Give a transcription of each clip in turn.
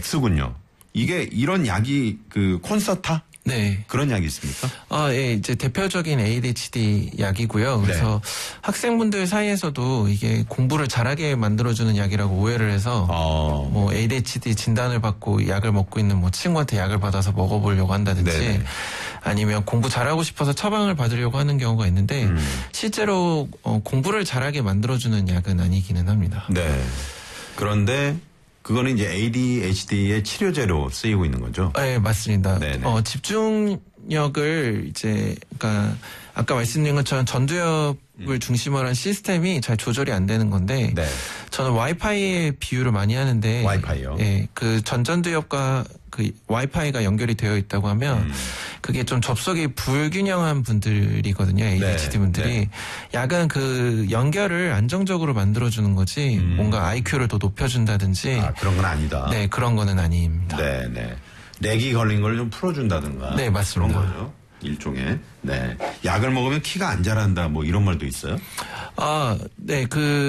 X군요. 이게 이런 약이 그 콘서타? 네. 그런 약이 있습니까? 예, 이제 대표적인 ADHD 약이고요. 그래서 학생분들 사이에서도 이게 공부를 잘하게 만들어주는 약이라고 오해를 해서 뭐 ADHD 진단을 받고 약을 먹고 있는 뭐 친구한테 약을 받아서 먹어보려고 한다든지 네네. 아니면 공부 잘하고 싶어서 처방을 받으려고 하는 경우가 있는데 실제로 공부를 잘하게 만들어주는 약은 아니기는 합니다. 네. 그런데 그거는 이제 ADHD의 치료제로 쓰이고 있는 거죠? 네, 맞습니다. 네네. 집중력을 이제, 그러니까 아까 말씀드린 것처럼 전두엽을 중심으로 한 시스템이 잘 조절이 안 되는 건데, 네. 저는 와이파이에 비유를 많이 하는데, 와이파이요? 예, 그 전두엽과 그 와이파이가 연결이 되어 있다고 하면, 그게 좀 접속이 불균형한 분들이거든요, ADHD 분들이. 네. 약은 그 연결을 안정적으로 만들어주는 거지, 뭔가 IQ를 더 높여준다든지. 그런 건 아니다. 네, 그런 거는 아닙니다. 네. 렉이 걸린 걸 좀 풀어준다든가. 네, 맞습니다. 그런 거죠. 일종의. 네. 약을 먹으면 키가 안 자란다, 뭐 이런 말도 있어요? 네,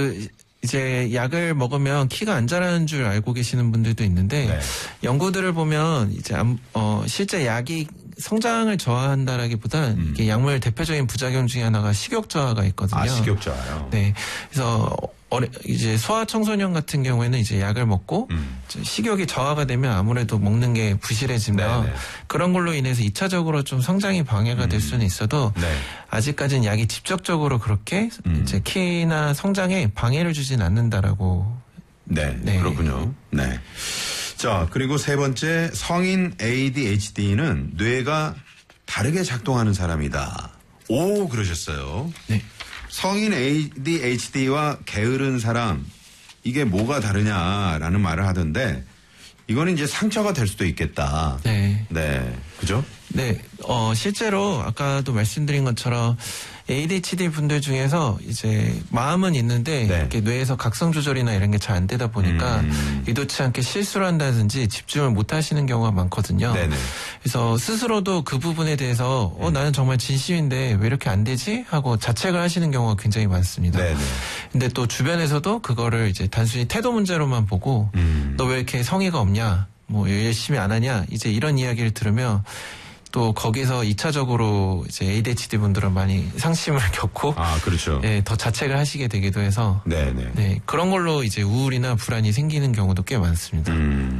이제 약을 먹으면 키가 안 자라는 줄 알고 계시는 분들도 있는데, 연구들을 보면 이제, 실제 약이 성장을 저하한다라기보단 이게 약물 대표적인 부작용 중에 하나가 식욕 저하가 있거든요. 식욕 저하요? 네. 그래서 이제 소아 청소년 같은 경우에는 이제 약을 먹고 식욕이 저하가 되면 아무래도 먹는 게 부실해지면 그런 걸로 인해서 2차적으로 좀 성장이 방해가 될 수는 있어도 아직까지는 약이 직접적으로 그렇게 이제 키나 성장에 방해를 주진 않는다라고. 네. 그렇군요. 네. 자, 그리고 세 번째, 성인 ADHD는 뇌가 다르게 작동하는 사람이다. 오, 그러셨어요. 네. 성인 ADHD와 게으른 사람, 이게 뭐가 다르냐라는 말을 하던데, 이거는 이제 상처가 될 수도 있겠다. 네. 네. 그죠? 네. 실제로 아까도 말씀드린 것처럼 ADHD 분들 중에서 이제 마음은 있는데 이렇게 뇌에서 각성 조절이나 이런 게 잘 안 되다 보니까 의도치 않게 실수를 한다든지 집중을 못 하시는 경우가 많거든요. 네네. 그래서 스스로도 그 부분에 대해서 나는 정말 진심인데 왜 이렇게 안 되지? 하고 자책을 하시는 경우가 굉장히 많습니다. 네네. 근데 또 주변에서도 그거를 이제 단순히 태도 문제로만 보고 너 왜 이렇게 성의가 없냐? 뭐 열심히 안 하냐? 이제 이런 이야기를 들으면 또 거기서 2차적으로 이제 ADHD 분들은 많이 상심을 겪고 그렇죠. 네, 더 자책을 하시게 되기도 해서 네, 그런 걸로 이제 우울이나 불안이 생기는 경우도 꽤 많습니다.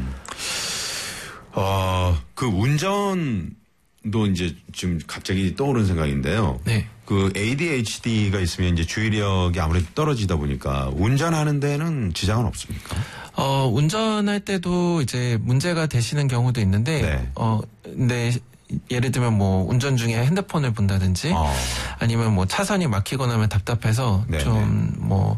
그 운전도 이제 지금 갑자기 떠오른 생각인데요. 네. 그 ADHD가 있으면 이제 주의력이 아무래도 떨어지다 보니까 운전하는 데는 지장은 없습니까? 운전할 때도 이제 문제가 되시는 경우도 있는데 근데 예를 들면 뭐 운전 중에 핸드폰을 본다든지 아니면 뭐 차선이 막히거나 하면 답답해서 좀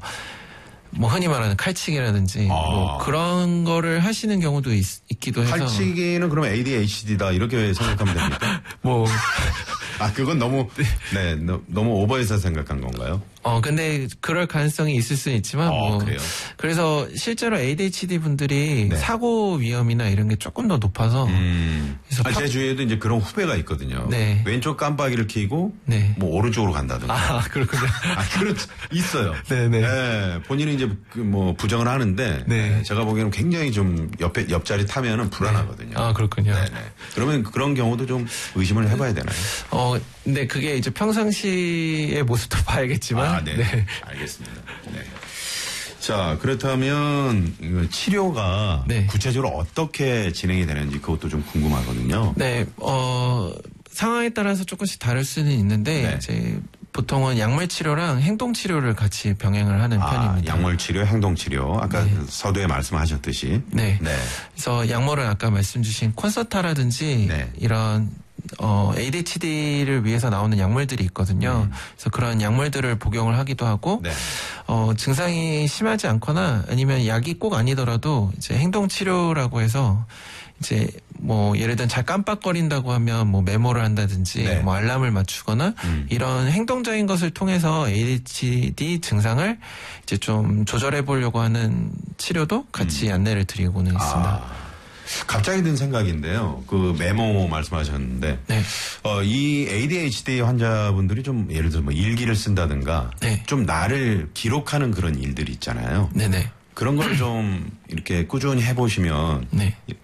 뭐 흔히 말하는 칼치기라든지 뭐 그런 거를 하시는 경우도 있기도 해서. 칼치기는 그럼 ADHD다 이렇게 생각하면 됩니까? 뭐 그건 너무 너무 오버해서 생각한 건가요? 근데 그럴 가능성이 있을 수는 있지만 그래요? 그래서 실제로 ADHD 분들이 사고 위험이나 이런 게 조금 더 높아서 그래서 제 주위에도 이제 그런 후배가 있거든요. 왼쪽 깜빡이를 켜고 뭐 오른쪽으로 간다든가. 그렇군요. 그렇죠. 있어요. 네네. 본인은 이제 뭐 부정을 하는데 제가 보기에는 굉장히 좀 옆자리 타면은 불안하거든요. 그렇군요. 네네. 그러면 그런 경우도 좀 의심을 해봐야 되나요? 근데 그게 이제 평상시의 모습도 봐야겠지만. 네. 알겠습니다. 네. 자, 그렇다면 치료가 구체적으로 어떻게 진행이 되는지 그것도 좀 궁금하거든요. 네, 상황에 따라서 조금씩 다를 수는 있는데 이제 보통은 약물 치료랑 행동 치료를 같이 병행을 하는 편입니다. 약물 치료, 행동 치료. 아까 서두에 말씀하셨듯이. 그래서 약물은 아까 말씀 주신 콘서타라든지 이런 ADHD를 위해서 나오는 약물들이 있거든요. 그래서 그런 약물들을 복용을 하기도 하고, 증상이 심하지 않거나 아니면 약이 꼭 아니더라도 이제 행동 치료라고 해서 이제 뭐 예를 들면 잘 깜빡거린다고 하면 뭐 메모를 한다든지 뭐 알람을 맞추거나 이런 행동적인 것을 통해서 ADHD 증상을 이제 좀 조절해 보려고 하는 치료도 같이 안내를 드리고는 있습니다. 갑자기 든 생각인데요. 그 메모 말씀하셨는데, 이 ADHD 환자분들이 좀 예를 들어 뭐 일기를 쓴다든가, 좀 나를 기록하는 그런 일들이 있잖아요. 그런 걸 좀 이렇게 꾸준히 해보시면